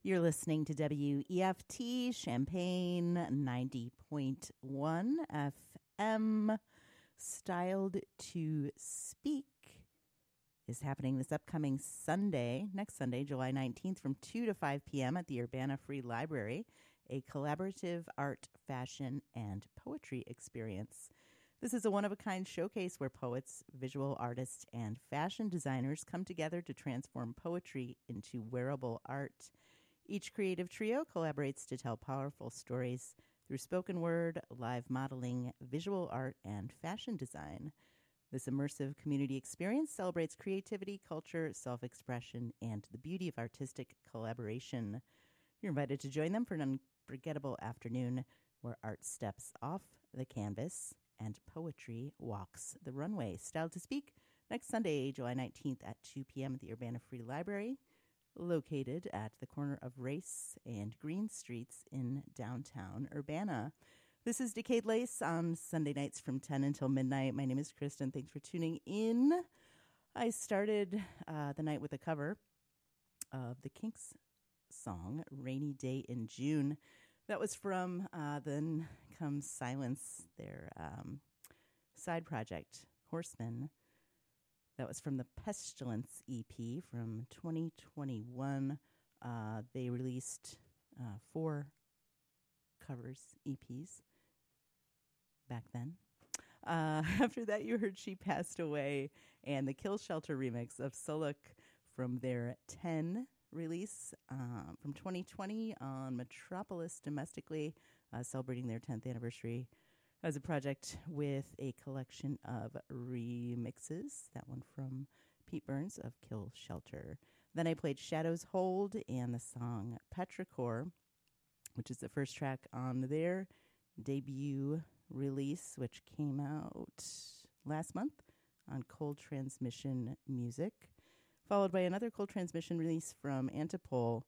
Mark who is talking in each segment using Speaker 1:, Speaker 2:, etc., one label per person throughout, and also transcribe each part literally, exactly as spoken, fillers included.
Speaker 1: You're listening to W E F T Champaign ninety point one F M. Styled to Speak is happening this upcoming Sunday, next Sunday, July nineteenth, from two to five p.m. at the Urbana Free Library, a collaborative art, fashion, and poetry experience. This is a one-of-a-kind showcase where poets, visual artists, and fashion designers come together to transform poetry into wearable art. Each creative trio collaborates to tell powerful stories through spoken word, live modeling, visual art, and fashion design. This immersive community experience celebrates creativity, culture, self-expression, and the beauty of artistic collaboration. You're invited to join them for an unforgettable afternoon where art steps off the canvas and poetry walks the runway. Styled to Speak, next Sunday, July nineteenth at two p.m. at the Urbana Free Library, located at the corner of Race and Green Streets in downtown Urbana. This is Decade Lace on Sunday nights from ten until midnight. My name is Kristen. Thanks for tuning in. I started uh, the night with a cover of the Kinks song, Rainy Day in June. That was from uh, Then Comes Silence, their um, side project, Horsemen. That was from the Pestilence E P from twenty twenty-one. Uh, they released uh, four covers, E Ps, back then. Uh, after that, you heard She Passed Away and the Kill Shelter remix of Suluk from their ten release uh, from twenty twenty on Metropolis domestically, uh, celebrating their tenth anniversary as a project with a collection of remixes. That one from Pete Burns of Kill Shelter. Then I played Shadows Hold and the song Petrichor, which is the first track on their debut release, which came out last month on Cold Transmission Music, followed by another Cold Transmission release from Antipole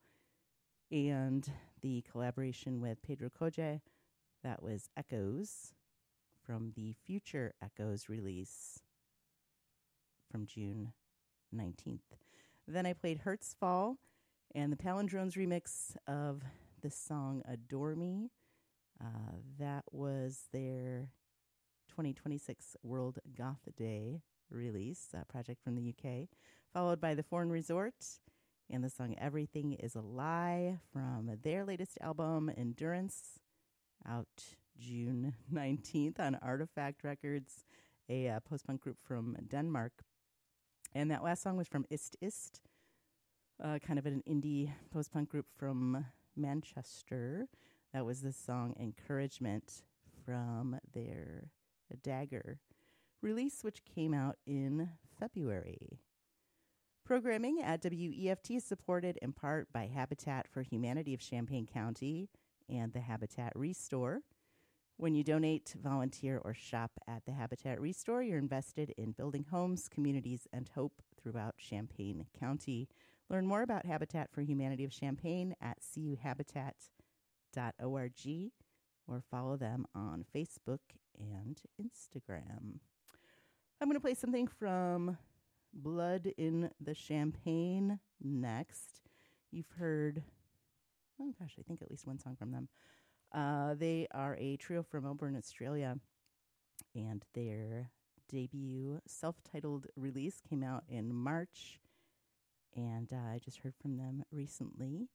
Speaker 1: and the collaboration with Pedro Koje. That was Echoes from the Future Echoes release from June nineteenth. Then I played Hertzfall and the Palindrones remix of the song Adore Me. Uh, that was their twenty twenty-six World Goth Day release, a project from the U K, followed by The Foreign Resort and the song Everything is a Lie from their latest album, Endurance, out June nineteenth on Artifact Records, a uh, post-punk group from Denmark. And that last song was from Ist Ist, uh, kind of an indie post-punk group from Manchester. That was the song Encouragement from their Dagger release, which came out in February. Programming at W E F T is supported in part by Habitat for Humanity of Champaign County and the Habitat Restore. When you donate, volunteer, or shop at the Habitat Restore, you're invested in building homes, communities, and hope throughout Champaign County. Learn more about Habitat for Humanity of Champaign at c u habitat dot org or follow them on Facebook and Instagram. I'm going to play something from Blood in the Champagne next. You've heard, oh gosh, I think at least one song from them. Uh, they are a trio from Melbourne, Australia, and their debut self-titled release came out in March, and uh, I just heard from them recently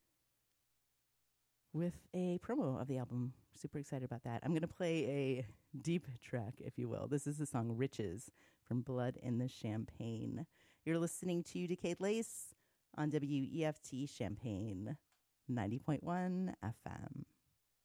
Speaker 1: with a promo of the album. Super excited about that. I'm going to play a deep track, if you will. This is the song Riches from Blood in the Champagne. You're listening to Decade Lace on W E F T Champaign ninety point one F M.